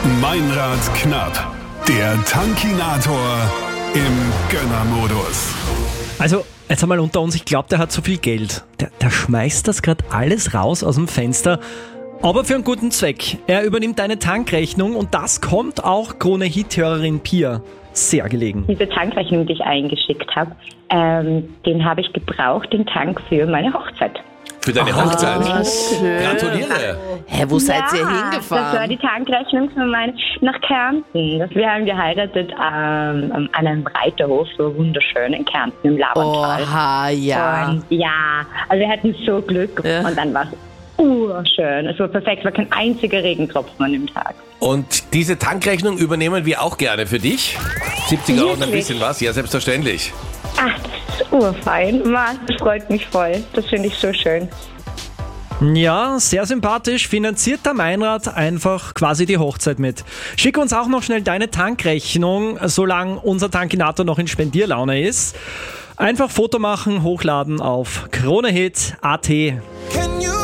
Meinrad knapp. Der Tankinator im Gönnermodus. Also, jetzt einmal unter uns, ich glaube, der hat so viel Geld. Der schmeißt das gerade alles raus aus dem Fenster, aber für einen guten Zweck. Er übernimmt deine Tankrechnung und das kommt auch Krone-Hit-Hörerin Pia sehr gelegen. Diese Tankrechnung, die ich eingeschickt habe, den habe ich gebraucht, den Tank für meine Hochzeit. Für deine Hochzeit. schön. Gratuliere. Wo seid ihr Das war hingefahren? die Tankrechnung für nach Kärnten. Wir haben geheiratet an einem Reiterhof, so wunderschön in Kärnten im Labertal. Oha, ja. Und ja, also wir hatten so Glück Ja. und dann war es urschön. Es war perfekt, es war kein einziger Regentropfen an dem Tag. Und diese Tankrechnung übernehmen wir auch gerne für dich. 70 Euro und ein Wirklich? bisschen was, ja selbstverständlich. Ach, das ist urfein. Mann, das freut mich voll. Das finde ich so schön. Ja, sehr sympathisch. Finanziert der Meinrad einfach quasi die Hochzeit mit. Schick uns auch noch schnell deine Tankrechnung, solange unser Tankinator noch in Spendierlaune ist. Einfach Foto machen, hochladen auf KroneHit.at.